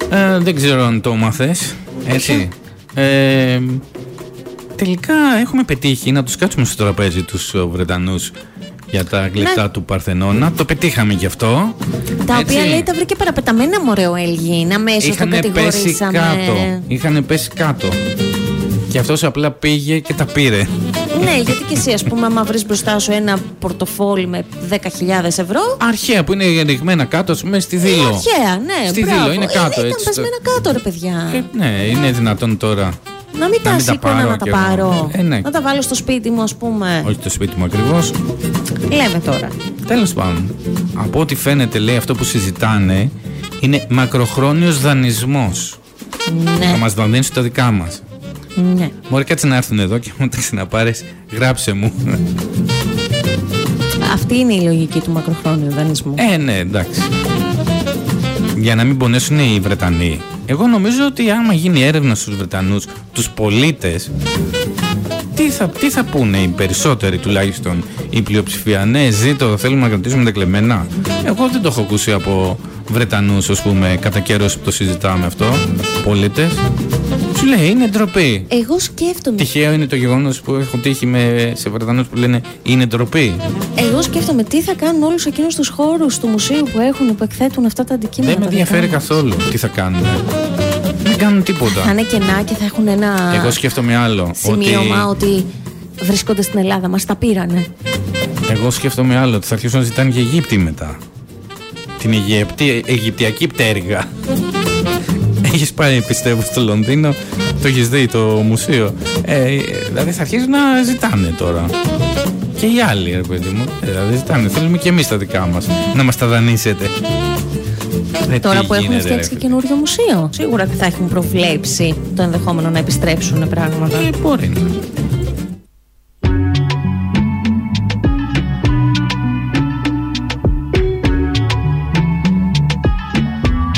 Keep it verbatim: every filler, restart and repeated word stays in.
Ε, δεν ξέρω αν το μάθες. Έτσι. Ε, τελικά έχουμε πετύχει να τους κάτσουμε στο τραπέζι τους Βρετανούς για τα γλυπτά ναι. του Παρθενώνα. Το πετύχαμε γι' αυτό. Τα έτσι. οποία λέει τα βρήκε παραπεταμένα μωρέ ο Έλγιν. Αμέσως το κατηγορήσαμε. Κάτω. Είχανε πέσει κάτω. Και αυτός απλά πήγε και τα πήρε. Ναι, γιατί και εσύ, ας πούμε, άμα βρεις μπροστά σου ένα πορτοφόλι με δέκα χιλιάδες ευρώ. Αρχαία που είναι ρηγμένα κάτω, ας πούμε, στη Δήλο. Ε, αρχαία, ναι. Στη μπράβο. Δήλο, είναι κάτω. Ε, έτσι. Ήταν πεσμένα κάτω, ρε παιδιά. Ε, ναι, είναι δυνατόν τώρα. Να μην τα σήκωνα να τα πάρω. Ε, ναι. Να τα βάλω στο σπίτι μου, ας πούμε. Όχι στο σπίτι μου ακριβώς. Λέμε τώρα. Τέλος πάντων. Από ό,τι φαίνεται, λέει, αυτό που συζητάνε είναι μακροχρόνιος δανεισμός. Ναι. Θα μας δανείσουν τα δικά μας. Ναι. Μπορεί κάτσε να έρθουν εδώ και μου τα ξαναπάρεις, γράψε μου. Αυτή είναι η λογική του μακροχρόνιου δανεισμού. Ε, ναι, εντάξει. Για να μην πονέσουν οι Βρετανοί. Εγώ νομίζω ότι άμα γίνει έρευνα στους Βρετανούς, τους πολίτες, τι θα, τι θα πούνε οι περισσότεροι, τουλάχιστον η πλειοψηφία? Ναι, ζήτω, θέλουμε να κρατήσουμε τα κλεμμένα. Εγώ δεν το έχω ακούσει από Βρετανούς, ας πούμε, κατά καιρός που το συζητάμε αυτό, πολίτες. Σου λέει, είναι ντροπή. Εγώ σκέφτομαι. Τυχαίο είναι το γεγονός που έχω τύχει με, σε Βρετανούς που λένε είναι ντροπή. Εγώ σκέφτομαι τι θα κάνουν όλους εκείνους τους χώρους του μουσείου που έχουν, που εκθέτουν αυτά τα αντικείμενα. Δεν με ενδιαφέρει καθόλου τι θα κάνουν. Δεν κάνουν τίποτα. Θα είναι κενά και θα έχουν ένα. Εγώ σκέφτομαι άλλο. Σημείωμα ότι... ότι βρίσκονται στην Ελλάδα, μας τα πήρανε. Εγώ σκέφτομαι άλλο. Ότι θα αρχίσουν να ζητάνε και Αιγύπτιοι μετά. Την Αιγυπτι... Αιγυπτιακή πτέρυγα. Έχεις πάει, πιστεύω, στο Λονδίνο, το έχεις δει το μουσείο. Ε, δηλαδή θα αρχίσουν να ζητάνε τώρα. Και οι άλλοι, ρε παιδί μου. Ε, δηλαδή ζητάνε. Θέλουμε και εμείς τα δικά μας. Να μας τα δανείσετε. Ε, τώρα που γίνεται, έχουν φτιάξει και καινούριο μουσείο, σίγουρα θα έχουν προβλέψει το ενδεχόμενο να επιστρέψουν πράγματα. Ε, μπορεί να.